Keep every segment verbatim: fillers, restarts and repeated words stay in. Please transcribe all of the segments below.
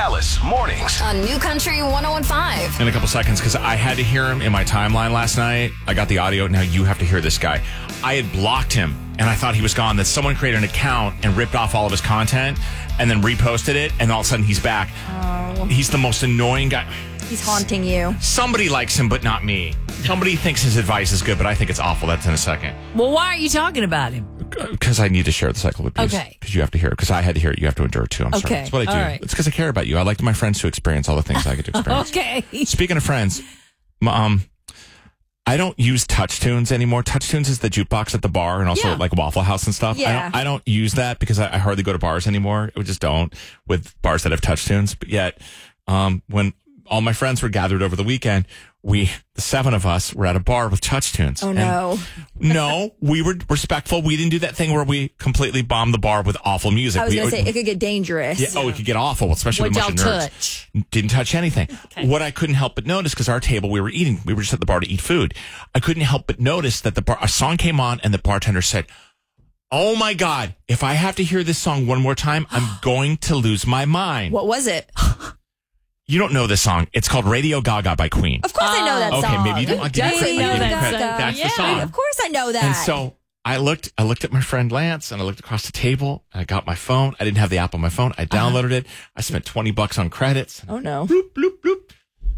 Dallas mornings on New Country one oh one point five. In a couple seconds, because I had to hear him in my timeline last night. I got the audio. Now you have to hear this guy. I had blocked him, and I thought he was gone. That someone created an account and ripped off all of his content and then reposted it, and all of a sudden he's back. Oh. He's the most annoying guy. He's haunting you. Somebody likes him, but not me. Somebody thinks his advice is good, but I think it's awful. That's in a second. Well, why aren't you talking about him? Because I need to share the cycle of abuse. Okay. Because you have to hear it. Because I had to hear it. You have to endure it too. I'm Okay. sorry. That's what I do. All right. It's because I care about you. I like my friends to experience all the things I get to experience. Okay. Speaking of friends, um, I don't use Touch Tunes anymore. Touch Tunes is the jukebox at the bar and also Yeah. like Waffle House and stuff. I Yeah. don't, I don't use that because I, I hardly go to bars anymore. I just don't with bars that have Touch Tunes. But yet, um, when all my friends were gathered over the weekend, we, the seven of us, were at a bar with Touch Tunes. Oh, no. No, we were respectful. We didn't do that thing where we completely bombed the bar with awful music. I was we, going to say, it could get dangerous. yeah, oh, it could get awful, especially with a What'd bunch of y'all nerds. touch? Didn't touch anything. What I couldn't help but notice, because our table we were eating, we were just at the bar to eat food. I couldn't help but notice that the bar, a song came on, and the bartender said, "Oh my God! If I have to hear this song one more time, I'm going to lose my mind." What was it? You don't know this song? It's called "Radio Gaga" by Queen. Of course I know that Okay, song. maybe you don't. I'll give you credit. Definitely I'll know give you that credit. song. That's Yeah. the song. Of course I know that. And so I looked, I looked at my friend Lance, and I looked across the table. And I got my phone. I didn't have the app on my phone. I downloaded it. I spent twenty bucks on credits. Oh, no. Bloop, bloop, bloop.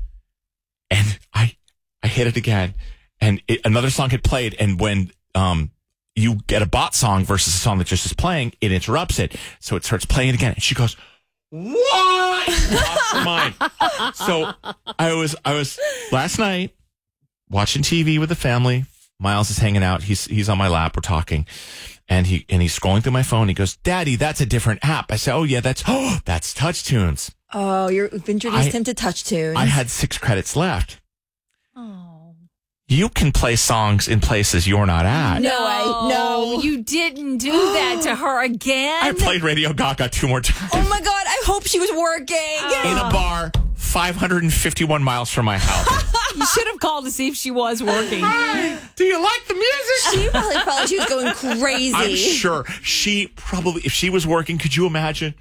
And I, I hit it again, and it, another song had played. And when um you get a bot song versus a song that just is playing, it interrupts it, so it starts playing again. And she goes, "What?" Lost her mind. So I was, I was last night watching T V with the family. Miles is hanging out. He's he's on my lap. We're talking, and he and he's scrolling through my phone. He goes, "Daddy, that's a different app." I say, "Oh yeah, that's oh that's Touch Tunes." Oh, you've introduced I- him to Touch Tunes. I had six credits left. Oh. You can play songs in places you're not at. No, I, no. You didn't do that to her again. I played Radio Gaga two more times Oh, my God. I hope she was working. in a bar five hundred fifty-one miles from my house. You should have called to see if she was working. Do you like the music? She probably felt like she was going crazy. I'm sure she probably, if she was working, could you imagine?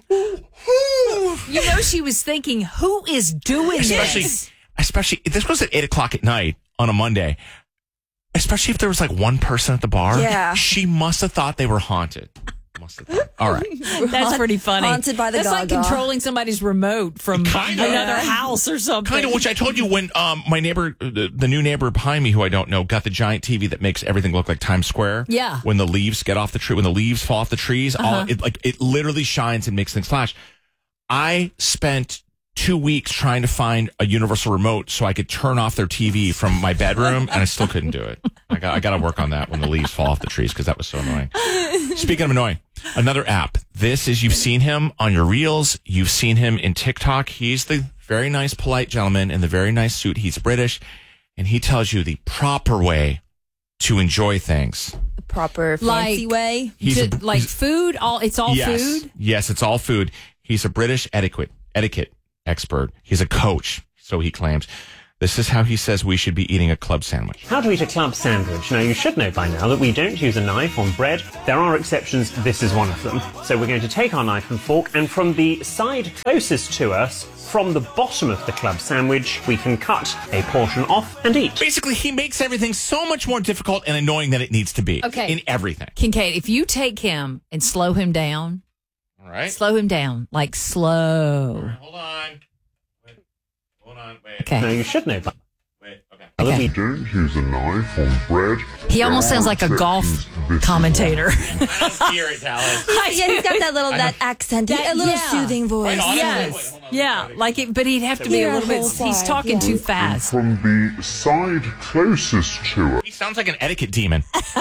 You know, she was thinking, who is doing Especially, this? especially, this was at eight o'clock at night on a Monday. Especially if there was like one person at the bar. Yeah. She must have thought they were haunted. Must have thought. All right. That's pretty funny. Haunted by the That's like Gaga. controlling somebody's remote from Kinda. another house or something. Kind of, which I told you when um, my neighbor, the, the new neighbor behind me, who I don't know, got the giant T V that makes everything look like Times Square. Yeah. When the leaves get off the tree, when the leaves fall off the trees, all it like it literally shines and makes things flash. I spent two weeks trying to find a universal remote so I could turn off their T V from my bedroom, and I still couldn't do it. I got I got to work on that when the leaves fall off the trees because that was so annoying. Speaking of annoying, another app. This is, you've seen him on your reels. You've seen him in TikTok. He's the very nice, polite gentleman in the very nice suit. He's British, and he tells you the proper way to enjoy things. The proper Like- fancy way. He's To- a- like he's- food, all it's all yes, food. Yes, it's all food. He's a British etiquette etiquette expert. He's a coach, so he claims. This is how he says we should be eating a club sandwich. How to eat a club sandwich. Now, you should know by now that we don't use a knife on bread. There are exceptions. This is one of them. So we're going to take our knife and fork, and from the side closest to us, from the bottom of the club sandwich, we can cut a portion off and eat. Basically, he makes everything so much more difficult and annoying than it needs to be. Okay. In everything. Kincaid, if you take him and slow him down, All right. slow him down, like slow. Hold on. Wait. Hold on. Wait. Now, Okay. you should know by Wait. Okay. now that we Don't use a knife on bread. He almost sounds like a golf commentator. I don't hear it, Alice. Yeah, he's got that little that accent, That- a little yeah. soothing voice. Wait, honestly, Yes. wait, hold on. Yeah, like it, but he'd have to be Your a little bit. whole He's side, talking yeah. too fast. From the side closest to it. He sounds like an etiquette demon.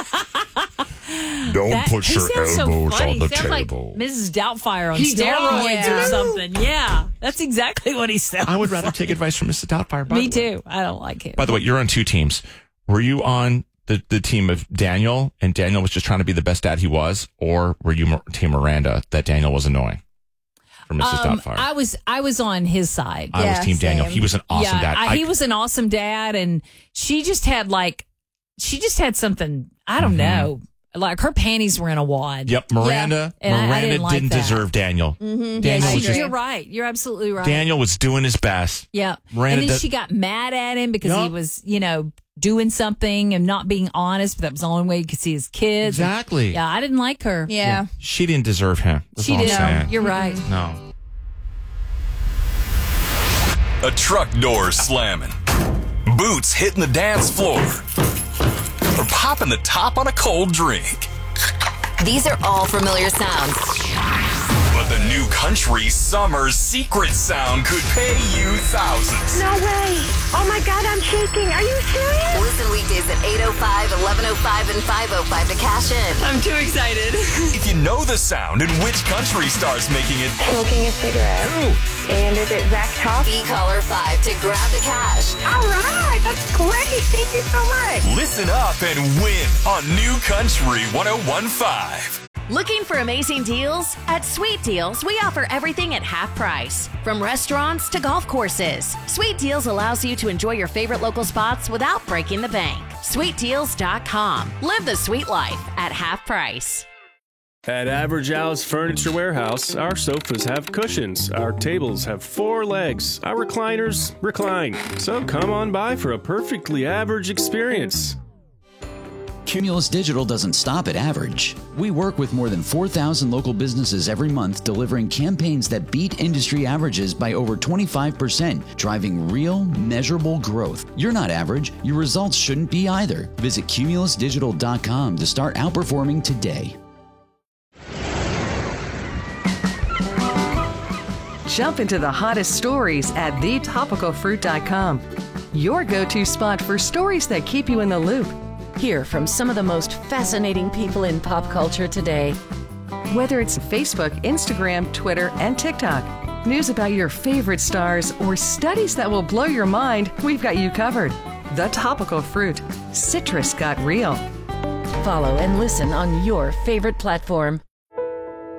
Don't That- put he your sounds so elbows funny. on the He sounds table. like Missus Doubtfire on He does. steroids Yeah. or something. Yeah, that's exactly what he sounds. I would rather take advice from Missus Doubtfire. By Me the way. too. I don't like him. By the way, you're on two teams. Were you on the, the team of Daniel, and Daniel was just trying to be the best dad he was, or were you Mir- team Miranda, that Daniel was annoying for Missus Um, Doubtfire? I was I was on his side. I Yeah, was team Daniel. same. He was an awesome yeah, dad. I, he was an awesome dad, and she just had like she just had something. I don't Mm-hmm. know. Like her panties were in a wad. Yep, Miranda. And I- I Miranda didn't like didn't that. deserve Daniel. Mm-hmm. Daniel I- was just you're right. You're absolutely right. Daniel was doing his best. Yeah. Miranda and then does- she got mad at him because he Yup. was, you know, doing something and not being honest, but that was the only way he could see his kids. Exactly. Yeah, I didn't like her. Yeah. She didn't deserve him. That's She all I'm didn't. saying. You're right. No. A truck door slamming, boots hitting the dance floor, or popping the top on a cold drink. These are all familiar sounds. But the new country summer secret sound could pay you thousands. No way. Oh my God, I'm shaking. Are you serious? Listen weekdays at eight oh five, eleven oh five, and five oh five to cash in. I'm too excited. If you know the sound and which country star's making it, Smoking a cigarette. who? And is it Zach Top? Be caller five to grab the cash. All right. That's great. Thank you so much. Listen up and win on New Country one oh one point five. Looking for amazing deals? At Sweet Deals, we offer everything at half price. From restaurants to golf courses, Sweet Deals allows you to enjoy your favorite local spots without breaking the bank. sweet deals dot com. Live the sweet life at half price. At Average Al's Furniture Warehouse, our sofas have cushions, our tables have four legs, our recliners recline. So come on by for a perfectly average experience. Cumulus Digital doesn't stop at average. We work with more than four thousand local businesses every month, delivering campaigns that beat industry averages by over twenty-five percent, driving real, measurable growth. You're not average. Your results shouldn't be either. Visit cumulus digital dot com to start outperforming today. Jump into the hottest stories at the topical fruit dot com. Your go-to spot for stories that keep you in the loop. Hear from some of the most fascinating people in pop culture today. Whether it's Facebook, Instagram, Twitter, and TikTok, news about your favorite stars, or studies that will blow your mind, we've got you covered. The Topical Fruit. Citrus got real. Follow and listen on your favorite platform.